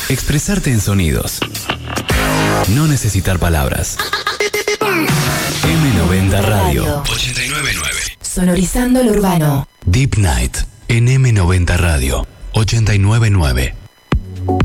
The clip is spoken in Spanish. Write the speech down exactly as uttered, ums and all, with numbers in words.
Expresarte en sonidos. No necesitar palabras. eme noventa Radio. ochenta y nueve punto nueve. Sonorizando lo urbano. Deep Night en eme noventa Radio. ochenta y nueve punto nueve.